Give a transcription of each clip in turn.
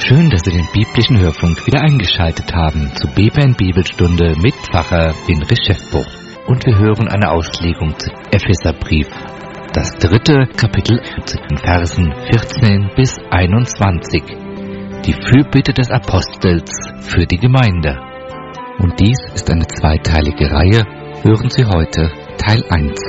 Schön, dass Sie den biblischen Hörfunk wieder eingeschaltet haben zu Bibel Bibelstunde mit Pfarrer Hinrich Schäffbuch. Und wir hören eine Auslegung zum Epheserbrief, das 3. Kapitel, in Versen 14 bis 21. Die Fürbitte des Apostels für die Gemeinde. Und dies ist eine zweiteilige Reihe. Hören Sie heute Teil 1.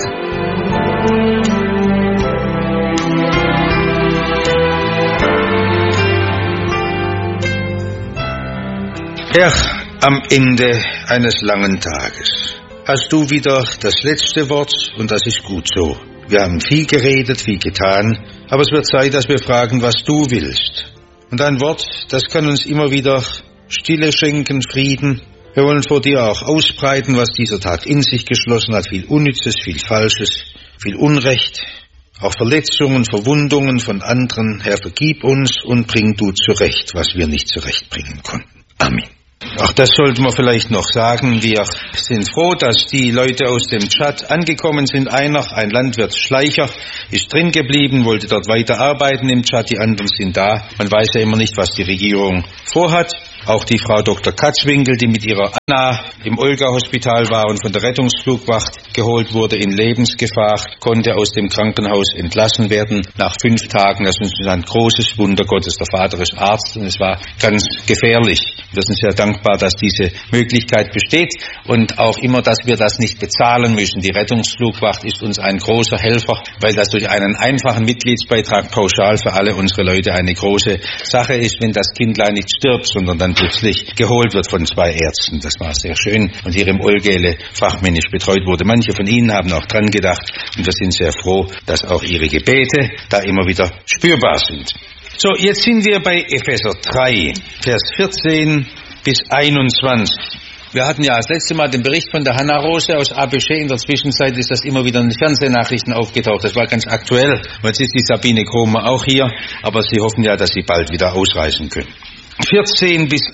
Herr, am Ende eines langen Tages hast du wieder das letzte Wort und das ist gut so. Wir haben viel geredet, viel getan, aber es wird Zeit, dass wir fragen, was du willst. Und ein Wort, das kann uns immer wieder Stille schenken, Frieden. Wir wollen vor dir auch ausbreiten, was dieser Tag in sich geschlossen hat. Viel Unnützes, viel Falsches, viel Unrecht, auch Verletzungen, Verwundungen von anderen. Herr, vergib uns und bring du zurecht, was wir nicht zurechtbringen konnten. Amen. Auch das sollten wir vielleicht noch sagen. Wir sind froh, dass die Leute aus dem Tschad angekommen sind. ein Landwirt Schleicher, ist drin geblieben, wollte dort weiter arbeiten im Tschad. Die anderen sind da. Man weiß ja immer nicht, was die Regierung vorhat. Auch die Frau Dr. Katzwinkel, die mit ihrer Anna im Olga-Hospital war und von der Rettungsflugwacht geholt wurde in Lebensgefahr, konnte aus dem Krankenhaus entlassen werden nach 5 Tagen. Das ist ein großes Wunder Gottes. Der Vater ist Arzt und es war ganz gefährlich. Wir sind sehr dankbar, dass diese Möglichkeit besteht und auch immer, dass wir das nicht bezahlen müssen. Die Rettungsflugwacht ist uns ein großer Helfer, weil das durch einen einfachen Mitgliedsbeitrag pauschal für alle unsere Leute eine große Sache ist, wenn das Kindlein nicht stirbt, sondern dann plötzlich geholt wird von 2 Ärzten. Das war sehr schön und hier im Olgele fachmännisch betreut wurde. Manche von Ihnen haben auch dran gedacht und wir sind sehr froh, dass auch Ihre Gebete da immer wieder spürbar sind. So, jetzt sind wir bei Epheser 3, Vers 14 bis 21. Wir hatten ja das letzte Mal den Bericht von der Hanna Rose aus ABC. In der Zwischenzeit ist das immer wieder in den Fernsehnachrichten aufgetaucht. Das war ganz aktuell. Und jetzt ist die Sabine Kromer auch hier. Aber Sie hoffen ja, dass Sie bald wieder ausreisen können. 14 bis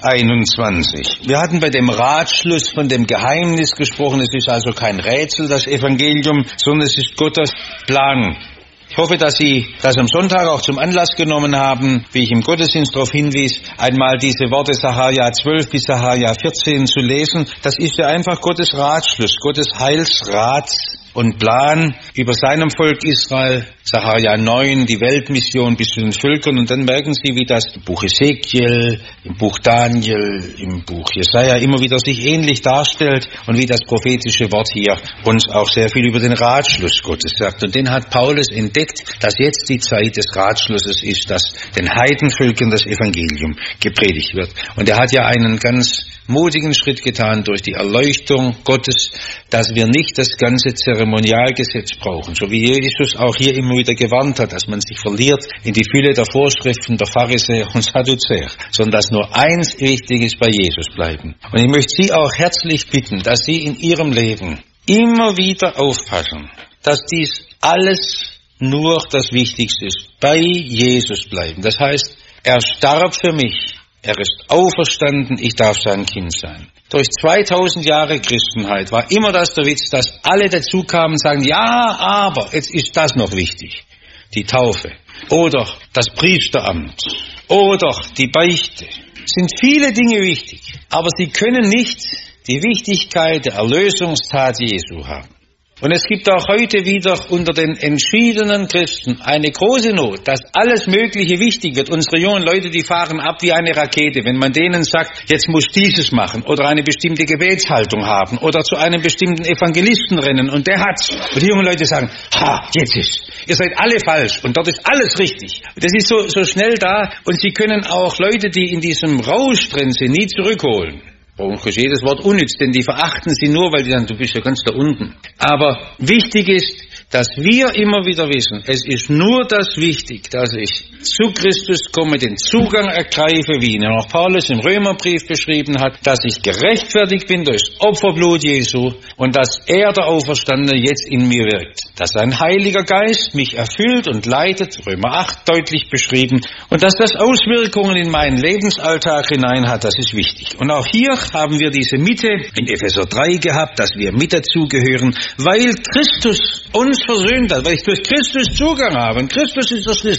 21. Wir hatten bei dem Ratschluss von dem Geheimnis gesprochen. Es ist also kein Rätsel, das Evangelium, sondern es ist Gottes Plan. Ich hoffe, dass Sie das am Sonntag auch zum Anlass genommen haben, wie ich im Gottesdienst darauf hinwies, einmal diese Worte Sacharja 12 bis Sacharja 14 zu lesen. Das ist ja einfach Gottes Ratschluss, Gottes Heilsrat und Plan über seinem Volk Israel. Sacharja 9, die Weltmission bis zu den Völkern. Und dann merken Sie, wie das im Buch Ezekiel, im Buch Daniel, im Buch Jesaja immer wieder sich ähnlich darstellt und wie das prophetische Wort hier uns auch sehr viel über den Ratschluss Gottes sagt. Und den hat Paulus entdeckt, dass jetzt die Zeit des Ratschlusses ist, dass den Heidenvölkern das Evangelium gepredigt wird. Und er hat ja einen ganz mutigen Schritt getan durch die Erleuchtung Gottes, dass wir nicht das ganze Zeremonialgesetz brauchen, so wie Jesus auch hier immer wieder gewarnt hat, dass man sich verliert in die Fülle der Vorschriften der Pharisäer und Sadduzäer, sondern dass nur eins wichtig ist, bei Jesus bleiben. Und ich möchte Sie auch herzlich bitten, dass Sie in Ihrem Leben immer wieder aufpassen, dass dies alles nur das Wichtigste ist, bei Jesus bleiben. Das heißt, er starb für mich. Er ist auferstanden, ich darf sein Kind sein. Durch 2000 Jahre Christenheit war immer das der Witz, dass alle dazu kamen und sagen, ja, aber jetzt ist das noch wichtig. Die Taufe oder das Priesteramt oder die Beichte. Es sind viele Dinge wichtig, aber sie können nicht die Wichtigkeit der Erlösungstat Jesu haben. Und es gibt auch heute wieder unter den entschiedenen Christen eine große Not, dass alles Mögliche wichtig wird. Unsere jungen Leute, die fahren ab wie eine Rakete. Wenn man denen sagt, jetzt muss dieses machen oder eine bestimmte Gebetshaltung haben oder zu einem bestimmten Evangelisten rennen und der hat's. Und die jungen Leute sagen, jetzt ist. Ihr seid alle falsch und dort ist alles richtig. Das ist so schnell da und sie können auch Leute, die in diesem Rausch drin sind, nie zurückholen. Warum ist jedes Wort unnütz, denn die verachten sie nur, weil die sagen, du bist ja ganz da unten. Aber wichtig ist, dass wir immer wieder wissen, es ist nur das wichtig, dass ich zu Christus komme, den Zugang ergreife, wie ihn auch Paulus im Römerbrief beschrieben hat, dass ich gerechtfertigt bin durch das Opferblut Jesu und dass er, der Auferstandene, jetzt in mir wirkt. Dass ein Heiliger Geist mich erfüllt und leitet, Römer 8 deutlich beschrieben, und dass das Auswirkungen in meinen Lebensalltag hinein hat, das ist wichtig. Und auch hier haben wir diese Mitte in Epheser 3 gehabt, dass wir mit dazugehören, weil Christus uns versöhnt hat, weil ich durch Christus Zugang habe. Und Christus ist der Schlüssel.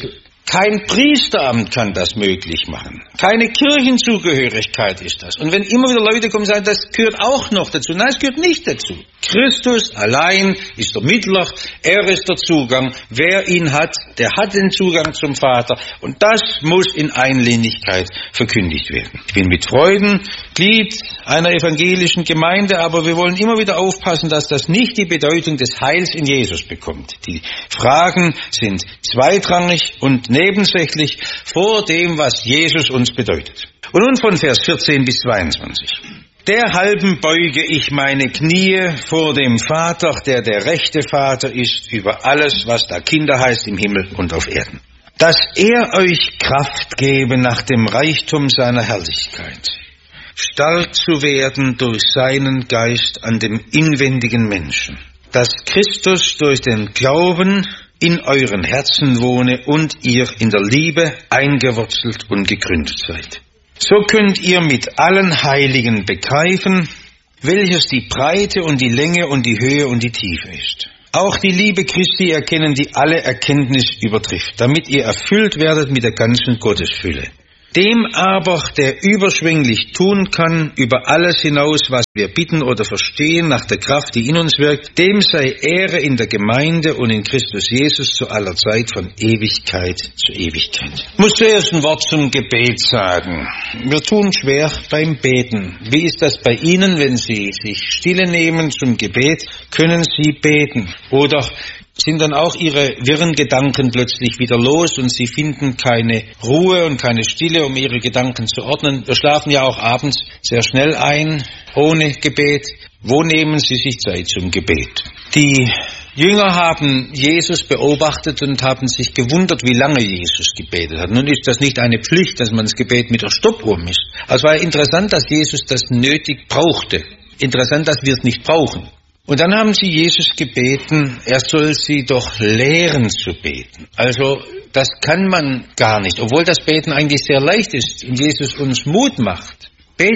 Kein Priesteramt kann das möglich machen. Keine Kirchenzugehörigkeit ist das. Und wenn immer wieder Leute kommen und sagen, das gehört auch noch dazu. Nein, es gehört nicht dazu. Christus allein ist der Mittler, er ist der Zugang. Wer ihn hat, der hat den Zugang zum Vater. Und das muss in Einlehnigkeit verkündigt werden. Ich bin mit Freuden Glied einer evangelischen Gemeinde, aber wir wollen immer wieder aufpassen, dass das nicht die Bedeutung des Heils in Jesus bekommt. Die Fragen sind zweitrangig und nebensächlich vor dem, was Jesus uns bedeutet. Und nun von Vers 14 bis 22. Derhalben beuge ich meine Knie vor dem Vater, der rechte Vater ist über alles, was da Kinder heißt im Himmel und auf Erden. Dass er euch Kraft gebe nach dem Reichtum seiner Herrlichkeit, stark zu werden durch seinen Geist an dem inwendigen Menschen, dass Christus durch den Glauben in euren Herzen wohne und ihr in der Liebe eingewurzelt und gegründet seid. So könnt ihr mit allen Heiligen begreifen, welches die Breite und die Länge und die Höhe und die Tiefe ist. Auch die Liebe Christi erkennen, die alle Erkenntnis übertrifft, damit ihr erfüllt werdet mit der ganzen Gottesfülle. Dem aber, der überschwänglich tun kann, über alles hinaus, was wir bitten oder verstehen, nach der Kraft, die in uns wirkt, dem sei Ehre in der Gemeinde und in Christus Jesus zu aller Zeit, von Ewigkeit zu Ewigkeit. Ich muss zuerst ein Wort zum Gebet sagen. Wir tun schwer beim Beten. Wie ist das bei Ihnen, wenn Sie sich Stille nehmen zum Gebet? Können Sie beten? Oder sind dann auch Ihre wirren Gedanken plötzlich wieder los und Sie finden keine Ruhe und keine Stille, um Ihre Gedanken zu ordnen. Wir schlafen ja auch abends sehr schnell ein, ohne Gebet. Wo nehmen Sie sich Zeit zum Gebet? Die Jünger haben Jesus beobachtet und haben sich gewundert, wie lange Jesus gebetet hat. Nun ist das nicht eine Pflicht, dass man das Gebet mit der Stoppuhr misst. Also es war interessant, dass Jesus das nötig brauchte. Interessant, dass wir es nicht brauchen. Und dann haben sie Jesus gebeten, er soll sie doch lehren zu beten. Also das kann man gar nicht, obwohl das Beten eigentlich sehr leicht ist und Jesus uns Mut macht.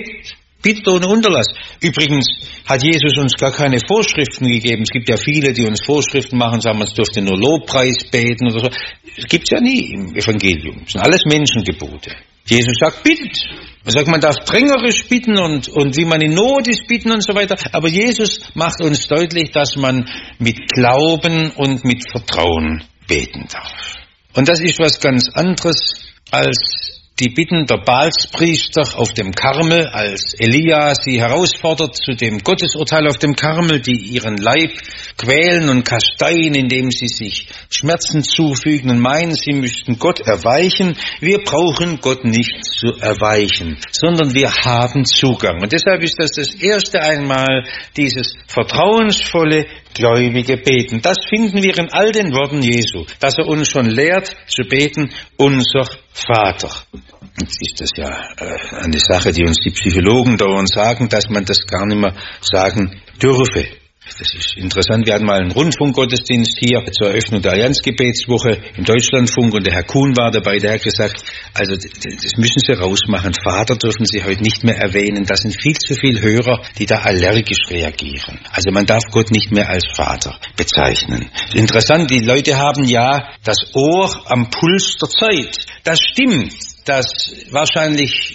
Bittet ohne Unterlass. Übrigens hat Jesus uns gar keine Vorschriften gegeben. Es gibt ja viele, die uns Vorschriften machen, sagen, man dürfte nur Lobpreis beten oder so. Das gibt's ja nie im Evangelium. Das sind alles Menschengebote. Jesus sagt, bittet. Er sagt, man darf drängerisch bitten und wie man in Not ist, bitten und so weiter. Aber Jesus macht uns deutlich, dass man mit Glauben und mit Vertrauen beten darf. Und das ist was ganz anderes als die Bitten der Baalspriester auf dem Karmel, als Elia sie herausfordert zu dem Gottesurteil auf dem Karmel, die ihren Leib quälen und kasteien, indem sie sich Schmerzen zufügen und meinen, sie müssten Gott erweichen. Wir brauchen Gott nicht zu erweichen, sondern wir haben Zugang. Und deshalb ist das erste einmal dieses vertrauensvolle, gläubige Beten. Das finden wir in all den Worten Jesu, dass er uns schon lehrt zu beten, unser Vater. Jetzt ist das ja eine Sache, die uns die Psychologen dauernd sagen, dass man das gar nicht mehr sagen dürfe. Das ist interessant. Wir hatten mal einen Rundfunkgottesdienst hier zur Eröffnung der Allianzgebetswoche im Deutschlandfunk und der Herr Kuhn war dabei, der hat gesagt, also das müssen Sie rausmachen. Vater dürfen Sie heute nicht mehr erwähnen. Das sind viel zu viele Hörer, die da allergisch reagieren. Also man darf Gott nicht mehr als Vater bezeichnen. Interessant, die Leute haben ja das Ohr am Puls der Zeit. Das stimmt, dass wahrscheinlich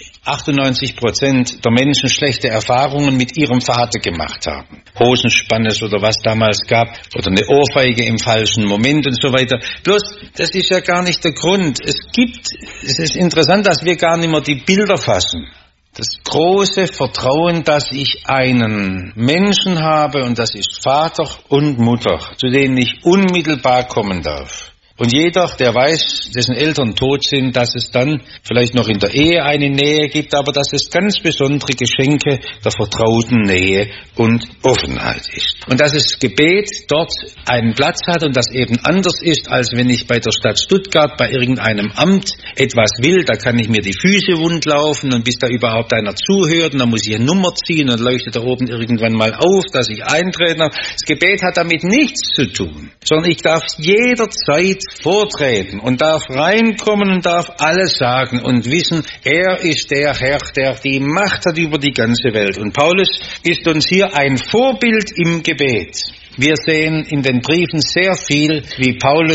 98% der Menschen schlechte Erfahrungen mit ihrem Vater gemacht haben. Hosenspannes oder was damals gab, oder eine Ohrfeige im falschen Moment und so weiter. Bloß, das ist ja gar nicht der Grund. Es ist interessant, dass wir gar nicht mehr die Bilder fassen. Das große Vertrauen, dass ich einen Menschen habe, und das ist Vater und Mutter, zu denen ich unmittelbar kommen darf. Und jeder, der weiß, dessen Eltern tot sind, dass es dann vielleicht noch in der Ehe eine Nähe gibt, aber dass es ganz besondere Geschenke der vertrauten Nähe und Offenheit ist. Und dass das Gebet dort einen Platz hat und das eben anders ist, als wenn ich bei der Stadt Stuttgart bei irgendeinem Amt etwas will, da kann ich mir die Füße wund laufen und bis da überhaupt einer zuhört und dann muss ich eine Nummer ziehen und leuchtet da oben irgendwann mal auf, dass ich eintrete. Das Gebet hat damit nichts zu tun, sondern ich darf jederzeit vortreten und darf reinkommen und darf alles sagen und wissen, er ist der Herr, der die Macht hat über die ganze Welt. Und Paulus ist uns hier ein Vorbild im Gebet. Wir sehen in den Briefen sehr viel, wie Paulus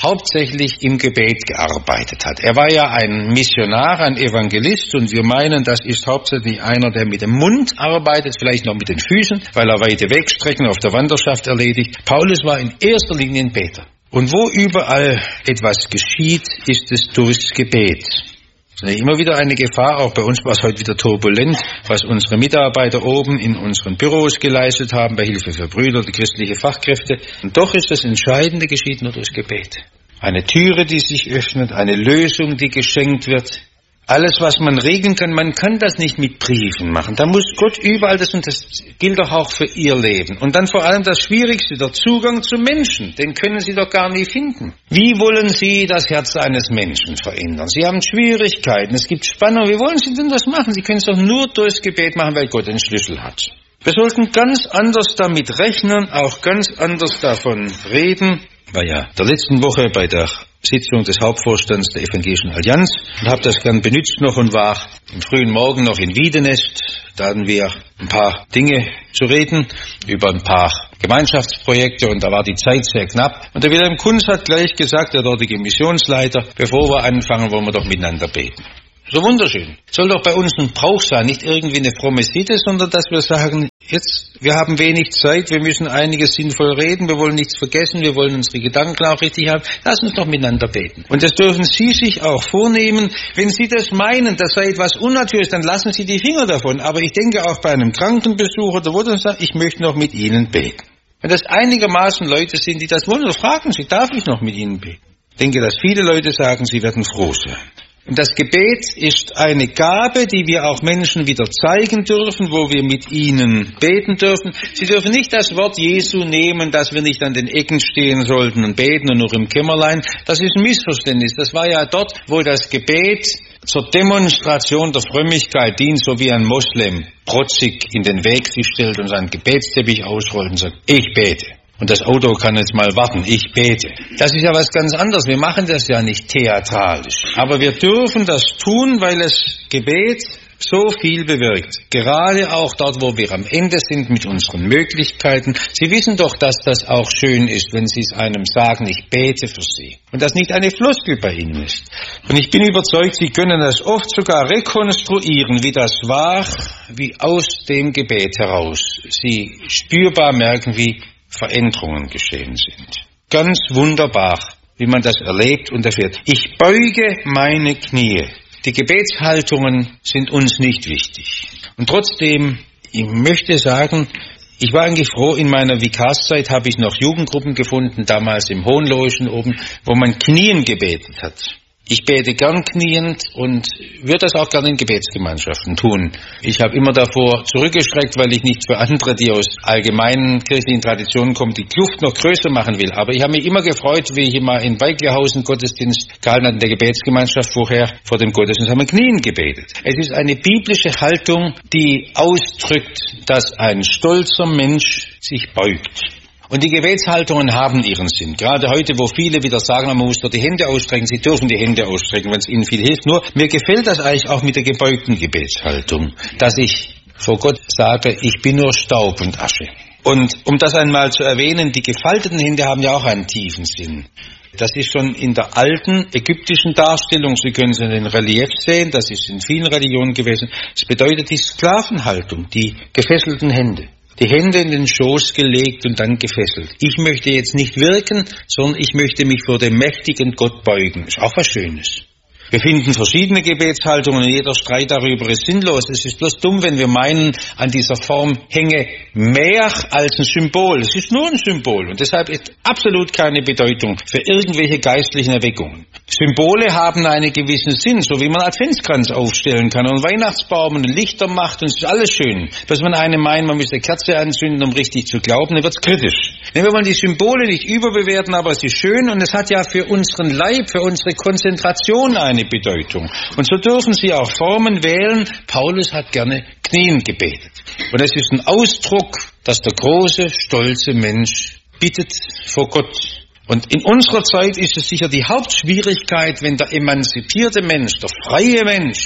hauptsächlich im Gebet gearbeitet hat. Er war ja ein Missionar, ein Evangelist, und wir meinen, das ist hauptsächlich einer, der mit dem Mund arbeitet, vielleicht noch mit den Füßen, weil er weite Wegstrecken auf der Wanderschaft erledigt. Paulus war in erster Linie ein Beter. Und wo überall etwas geschieht, ist es durchs Gebet. Es ist immer wieder eine Gefahr, auch bei uns war es heute wieder turbulent, was unsere Mitarbeiter oben in unseren Büros geleistet haben, bei Hilfe für Brüder, die christliche Fachkräfte. Und doch ist das Entscheidende geschieht nur durchs Gebet. Eine Türe, die sich öffnet, eine Lösung, die geschenkt wird. Alles, was man regeln kann, man kann das nicht mit Briefen machen. Da muss Gott überall das, und das gilt doch auch für Ihr Leben. Und dann vor allem das Schwierigste, der Zugang zu Menschen. Den können Sie doch gar nie finden. Wie wollen Sie das Herz eines Menschen verändern? Sie haben Schwierigkeiten, es gibt Spannung. Wie wollen Sie denn das machen? Sie können es doch nur durchs Gebet machen, weil Gott den Schlüssel hat. Wir sollten ganz anders damit rechnen, auch ganz anders davon reden. War ja der letzten Woche bei der Sitzung des Hauptvorstands der Evangelischen Allianz und habe das gern benutzt noch und war am frühen Morgen noch in Wiedenest. Da hatten wir ein paar Dinge zu reden über ein paar Gemeinschaftsprojekte, und da war die Zeit sehr knapp. Und der Wilhelm Kunz hat gleich gesagt, der dortige Missionsleiter, bevor wir anfangen, wollen wir doch miteinander beten. So wunderschön. Soll doch bei uns ein Brauch sein, nicht irgendwie eine fromme Sitte, sondern dass wir sagen, jetzt, wir haben wenig Zeit, wir müssen einiges sinnvoll reden, wir wollen nichts vergessen, wir wollen unsere Gedanken auch richtig haben. Lass uns doch miteinander beten. Und das dürfen Sie sich auch vornehmen. Wenn Sie das meinen, das sei etwas Unnatürliches, dann lassen Sie die Finger davon. Aber ich denke auch bei einem Krankenbesuch oder wo dann sagt, ich möchte noch mit Ihnen beten. Wenn das einigermaßen Leute sind, die das wollen, dann fragen Sie, darf ich noch mit Ihnen beten? Ich denke, dass viele Leute sagen, sie werden froh sein. Und das Gebet ist eine Gabe, die wir auch Menschen wieder zeigen dürfen, wo wir mit ihnen beten dürfen. Sie dürfen nicht das Wort Jesu nehmen, dass wir nicht an den Ecken stehen sollten und beten und nur im Kämmerlein. Das ist ein Missverständnis. Das war ja dort, wo das Gebet zur Demonstration der Frömmigkeit dient, so wie ein Moslem protzig in den Weg sich stellt und seinen Gebetsteppich ausrollt und sagt, ich bete. Und das Auto kann jetzt mal warten, ich bete. Das ist ja was ganz anderes. Wir machen das ja nicht theatralisch. Aber wir dürfen das tun, weil das Gebet so viel bewirkt. Gerade auch dort, wo wir am Ende sind mit unseren Möglichkeiten. Sie wissen doch, dass das auch schön ist, wenn Sie es einem sagen, ich bete für Sie. Und das nicht eine Floskel bei Ihnen ist. Und ich bin überzeugt, Sie können das oft sogar rekonstruieren, wie das war, wie aus dem Gebet heraus Sie spürbar merken, wie Veränderungen geschehen sind. Ganz wunderbar, wie man das erlebt und erfährt. Ich beuge meine Knie. Die Gebetshaltungen sind uns nicht wichtig. Und trotzdem, ich möchte sagen, ich war eigentlich froh, in meiner Vikarszeit habe ich noch Jugendgruppen gefunden, damals im Hohenlohischen oben, wo man knien gebetet hat. Ich bete gern kniend und würde das auch gern in Gebetsgemeinschaften tun. Ich habe immer davor zurückgeschreckt, weil ich nicht für andere, die aus allgemeinen kirchlichen Traditionen kommen, die Kluft noch größer machen will. Aber ich habe mich immer gefreut, wie ich immer in Weiglehausen Gottesdienst gehalten habe, in der Gebetsgemeinschaft vorher, vor dem Gottesdienst haben wir knien gebetet. Es ist eine biblische Haltung, die ausdrückt, dass ein stolzer Mensch sich beugt. Und die Gebetshaltungen haben ihren Sinn. Gerade heute, wo viele wieder sagen, man muss doch die Hände ausstrecken. Sie dürfen die Hände ausstrecken, wenn es ihnen viel hilft. Nur, mir gefällt das eigentlich auch mit der gebeugten Gebetshaltung, dass ich vor Gott sage, ich bin nur Staub und Asche. Und um das einmal zu erwähnen, die gefalteten Hände haben ja auch einen tiefen Sinn. Das ist schon in der alten ägyptischen Darstellung, Sie können es in den Reliefs sehen, das ist in vielen Religionen gewesen. Es bedeutet die Sklavenhaltung, die gefesselten Hände. Die Hände in den Schoß gelegt und dann gefesselt. Ich möchte jetzt nicht wirken, sondern ich möchte mich vor dem mächtigen Gott beugen. Ist auch was Schönes. Wir finden verschiedene Gebetshaltungen und jeder Streit darüber ist sinnlos. Es ist bloß dumm, wenn wir meinen, an dieser Form hänge mehr als ein Symbol. Es ist nur ein Symbol und deshalb ist absolut keine Bedeutung für irgendwelche geistlichen Erweckungen. Symbole haben einen gewissen Sinn, so wie man Adventskranz aufstellen kann und Weihnachtsbaum und Lichter macht und es ist alles schön. Bis man eine meint, man müsste Kerze anzünden, um richtig zu glauben, dann wird's kritisch. Wir wollen die Symbole nicht überbewerten, aber es ist schön und es hat ja für unseren Leib, für unsere Konzentration eine Bedeutung. Und so dürfen Sie auch Formen wählen. Paulus hat gerne knien gebetet. Und es ist ein Ausdruck, dass der große, stolze Mensch bittet vor Gott. Und in unserer Zeit ist es sicher die Hauptschwierigkeit, wenn der emanzipierte Mensch, der freie Mensch,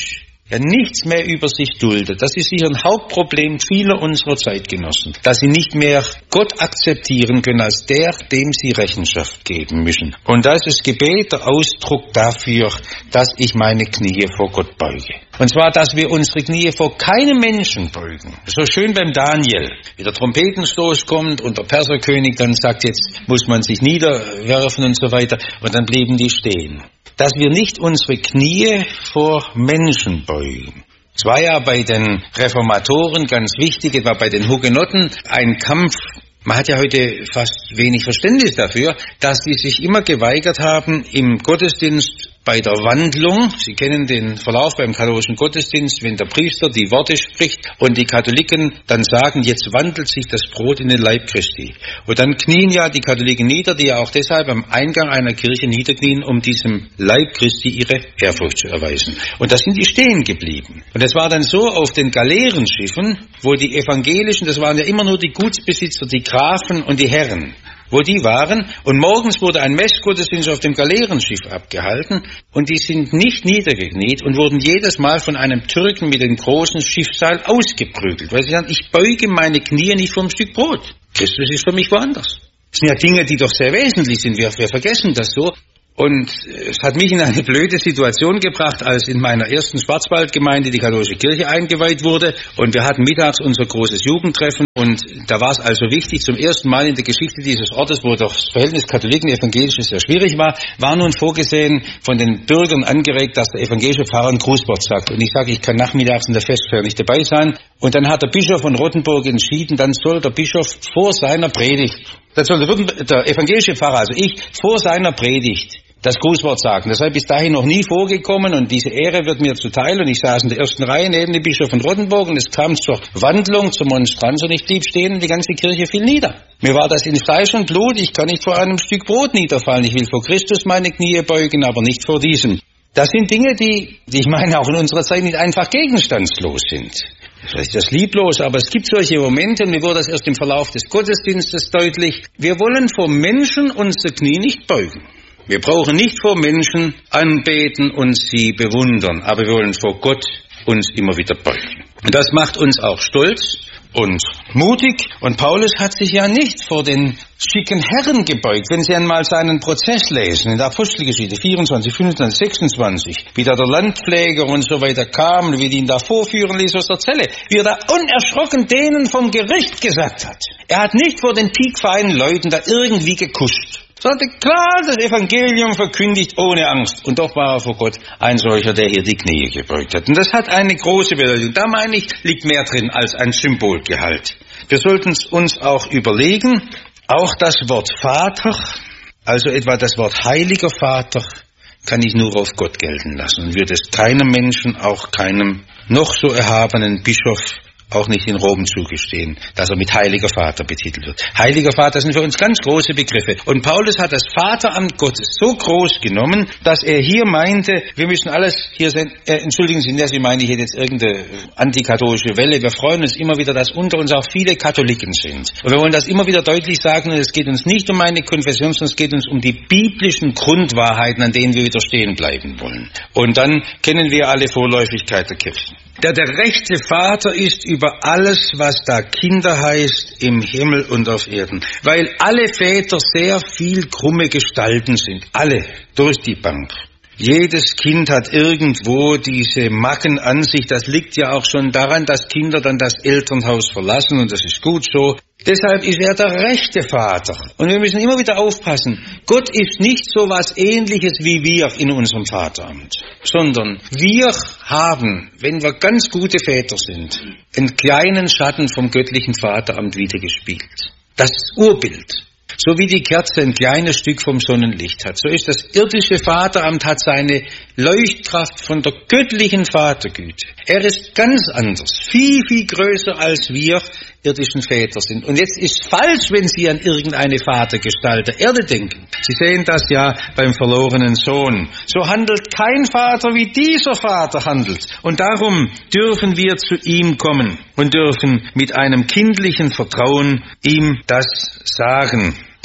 ja nichts mehr über sich duldet. Das ist sicher ein Hauptproblem vieler unserer Zeitgenossen, dass sie nicht mehr Gott akzeptieren können als der, dem sie Rechenschaft geben müssen. Und da ist das Gebet der Ausdruck dafür, dass ich meine Knie vor Gott beuge. Und zwar, dass wir unsere Knie vor keinem Menschen beugen. So schön beim Daniel, wie der Trompetenstoß kommt und der Perserkönig dann sagt, jetzt muss man sich niederwerfen und so weiter. Und dann blieben die stehen. Dass wir nicht unsere Knie vor Menschen beugen. Es war ja bei den Reformatoren ganz wichtig, etwa bei den Hugenotten, ein Kampf. Man hat ja heute fast wenig Verständnis dafür, dass sie sich immer geweigert haben, im Gottesdienst bei der Wandlung, Sie kennen den Verlauf beim katholischen Gottesdienst, wenn der Priester die Worte spricht und die Katholiken dann sagen, jetzt wandelt sich das Brot in den Leib Christi. Und dann knien ja die Katholiken nieder, die ja auch deshalb am Eingang einer Kirche niederknien, um diesem Leib Christi ihre Ehrfurcht zu erweisen. Und da sind die stehen geblieben. Und es war dann so auf den Galeerenschiffen, wo die Evangelischen, das waren ja immer nur die Gutsbesitzer, die Grafen und die Herren, wo die waren, und morgens wurde ein Messgottesdienst auf dem Galeerenschiff abgehalten, und die sind nicht niedergekniet und wurden jedes Mal von einem Türken mit dem großen Schiffsseil ausgeprügelt, weil sie sagen, ich beuge meine Knie nicht vor einem Stück Brot. Christus ist für mich woanders. Das sind ja Dinge, die doch sehr wesentlich sind, wir vergessen das so. Und es hat mich in eine blöde Situation gebracht, als in meiner ersten Schwarzwaldgemeinde die katholische Kirche eingeweiht wurde. Und wir hatten mittags unser großes Jugendtreffen. Und da war es also wichtig, zum ersten Mal in der Geschichte dieses Ortes, wo doch das Verhältnis Katholiken-Evangelisches sehr schwierig war nun vorgesehen, von den Bürgern angeregt, dass der evangelische Pfarrer ein Grußwort sagt. Und ich sage, ich kann nachmittags in der Festfeier nicht dabei sein. Und dann hat der Bischof von Rottenburg entschieden, dann soll der Bischof vor seiner Predigt, dann soll der evangelische Pfarrer, also ich, vor seiner Predigt das Grußwort sagen. Das sei bis dahin noch nie vorgekommen und diese Ehre wird mir zuteil und ich saß in der ersten Reihe neben dem Bischof von Rottenburg und es kam zur Wandlung, zur Monstranz und ich blieb stehen und die ganze Kirche fiel nieder. Mir war das in Fleisch und Blut, ich kann nicht vor einem Stück Brot niederfallen, ich will vor Christus meine Knie beugen, aber nicht vor diesem. Das sind Dinge, die ich meine auch in unserer Zeit nicht einfach gegenstandslos sind. Vielleicht ist das lieblos, aber es gibt solche Momente, und mir wurde das erst im Verlauf des Gottesdienstes deutlich. Wir wollen vor Menschen unsere Knie nicht beugen. Wir brauchen nicht vor Menschen anbeten und sie bewundern, aber wir wollen vor Gott uns immer wieder beugen. Und das macht uns auch stolz und mutig. Und Paulus hat sich ja nicht vor den schicken Herren gebeugt. Wenn Sie einmal seinen Prozess lesen, in der Apostelgeschichte 24, 25, 26, wie da der Landpfleger und so weiter kam, wie die ihn da vorführen ließ aus der Zelle, wie er da unerschrocken denen vom Gericht gesagt hat. Er hat nicht vor den piekfeinen Leuten da irgendwie gekuscht, sondern klar das Evangelium verkündigt ohne Angst. Und doch war er vor Gott ein solcher, der hier die Knie gebeugt hat. Und das hat eine große Bedeutung. Da meine ich, liegt mehr drin als ein Symbolgehalt. Wir sollten uns auch überlegen, auch das Wort Vater, also etwa das Wort Heiliger Vater, kann ich nur auf Gott gelten lassen und wird es keinem Menschen, auch keinem noch so erhabenen Bischof, auch nicht in Rom zugestehen, dass er mit Heiliger Vater betitelt wird. Heiliger Vater sind für uns ganz große Begriffe. Und Paulus hat das Vateramt Gottes so groß genommen, dass er hier meinte, wir müssen alles hier sein. Entschuldigen Sie, dass ich meine, ich hätte jetzt irgendeine antikatholische Welle. Wir freuen uns immer wieder, dass unter uns auch viele Katholiken sind. Und wir wollen das immer wieder deutlich sagen, und es geht uns nicht um eine Konfession, sondern es geht uns um die biblischen Grundwahrheiten, an denen wir wieder stehen bleiben wollen. Und dann kennen wir alle Vorläufigkeit der Kirchen. Der rechte Vater ist über alles, was da Kinder heißt, im Himmel und auf Erden. Weil alle Väter sehr viel krumme Gestalten sind. Alle. Durch die Bank. Jedes Kind hat irgendwo diese Macken an sich. Das liegt ja auch schon daran, dass Kinder dann das Elternhaus verlassen. Und das ist gut so. Deshalb ist er der rechte Vater. Und wir müssen immer wieder aufpassen. Gott ist nicht so was Ähnliches wie wir in unserem Vateramt. Sondern wir haben, wenn wir ganz gute Väter sind, einen kleinen Schatten vom göttlichen Vateramt wiedergespiegelt. Das Urbild. So wie die Kerze ein kleines Stück vom Sonnenlicht hat, so ist das irdische Vateramt, hat seine Leuchtkraft von der göttlichen Vatergüte. Er ist ganz anders, viel, viel größer als wir irdischen Väter sind. Und jetzt ist falsch, wenn Sie an irgendeine Vatergestalt der Erde denken. Sie sehen das ja beim verlorenen Sohn. So handelt kein Vater, wie dieser Vater handelt. Und darum dürfen wir zu ihm kommen und dürfen mit einem kindlichen Vertrauen ihm das sagen.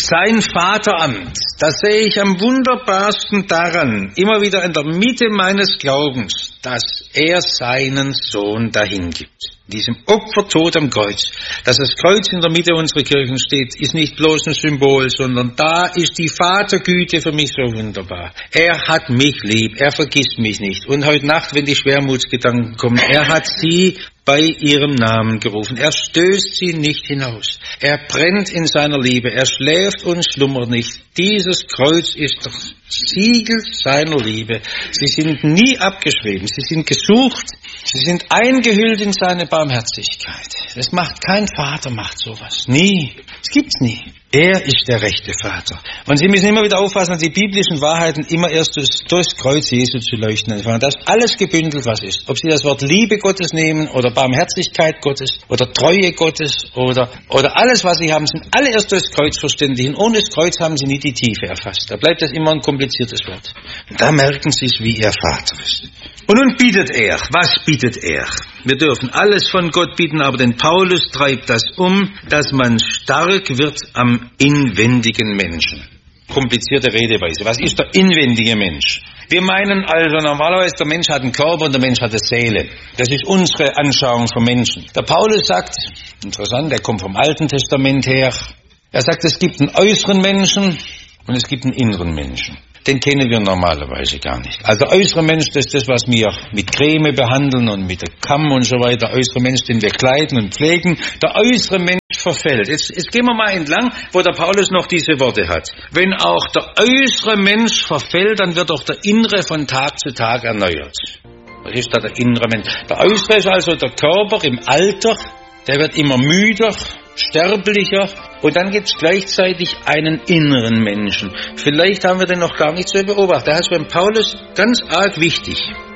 Sein Vateramt, das sehe ich am wunderbarsten daran, immer wieder in der Mitte meines Glaubens, dass er seinen Sohn dahin gibt. Diesem Opfertod am Kreuz. Dass das Kreuz in der Mitte unserer Kirchen steht, ist nicht bloß ein Symbol, sondern da ist die Vatergüte für mich so wunderbar. Er hat mich lieb, er vergisst mich nicht. Und heute Nacht, wenn die Schwermutsgedanken kommen, er hat sie bei ihrem Namen gerufen. Er stößt sie nicht hinaus. Er brennt in seiner Liebe. Er schläft und schlummert nicht. Dieses Kreuz ist das Siegel seiner Liebe. Sie sind nie abgeschrieben. Sie sind gesucht. Sie sind eingehüllt in seine Barmherzigkeit. Das macht kein Vater, macht sowas. Nie. Das gibt's nie. Er ist der rechte Vater. Und Sie müssen immer wieder aufpassen, die biblischen Wahrheiten immer erst durchs Kreuz Jesu zu leuchten anfangen. Das ist alles gebündelt, was ist. Ob Sie das Wort Liebe Gottes nehmen oder Barmherzigkeit Gottes oder Treue Gottes oder alles, was Sie haben, sind alle erst durchs Kreuz verständlich. Und ohne das Kreuz haben Sie nie die Tiefe erfasst. Da bleibt das immer ein kompliziertes Wort. Und da merken Sie es, wie Ihr Vater ist. Und nun bittet er. Was bittet er? Wir dürfen alles von Gott bitten, aber den Paulus treibt das um, dass man stark wird am inwendigen Menschen. Komplizierte Redeweise. Was ist der inwendige Mensch? Wir meinen also normalerweise, der Mensch hat einen Körper und der Mensch hat eine Seele. Das ist unsere Anschauung vom Menschen. Der Paulus sagt, interessant, er kommt vom Alten Testament her, er sagt, es gibt einen äußeren Menschen und es gibt einen inneren Menschen. Den kennen wir normalerweise gar nicht. Also der äußere Mensch, das ist das, was wir mit Creme behandeln und mit der Kamm und so weiter. Der äußere Mensch, den wir kleiden und pflegen. Der äußere Mensch verfällt. Jetzt gehen wir mal entlang, wo der Paulus noch diese Worte hat. Wenn auch der äußere Mensch verfällt, dann wird auch der innere von Tag zu Tag erneuert. Was ist da der innere Mensch? Der äußere ist also der Körper im Alter. Der wird immer müder, sterblicher. Und dann gibt es gleichzeitig einen inneren Menschen. Vielleicht haben wir den noch gar nicht so beobachtet. Das ist beim Paulus ganz arg wichtig.